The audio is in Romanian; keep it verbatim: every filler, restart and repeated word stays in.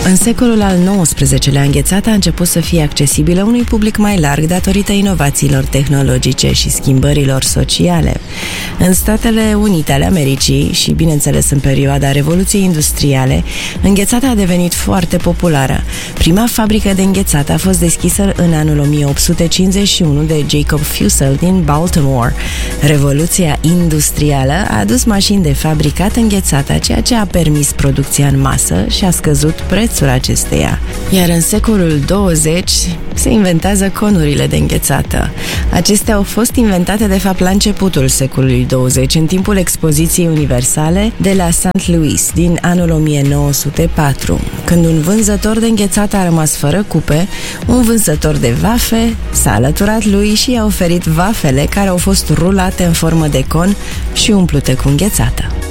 În secolul al nouăsprezecelea-lea, înghețata a început să fie accesibilă unui public mai larg datorită inovațiilor tehnologice și schimbărilor sociale. În Statele Unite ale Americii și, bineînțeles, în perioada Revoluției Industriale, înghețata a devenit foarte populară. Prima fabrică de înghețată a fost deschisă în anul o mie opt sute cincizeci și unu de Jacob Fussell din Baltimore. Revoluția industrială a adus mașini de fabricat înghețată, ceea ce a permis producția în masă și a scăzut prețul acesteia. Iar în secolul douăzeci se inventează conurile de înghețată. Acestea au fost inventate de fapt la începutul secolului douăzeci, în timpul expoziției universale de la Saint Louis din anul o mie nouă sute patru, când un vânzător de înghețată a rămas fără cupe, un vânzător de vafe s-a alăturat lui și i-a oferit vafele care au fost rulate în formă de con și umplute cu înghețată.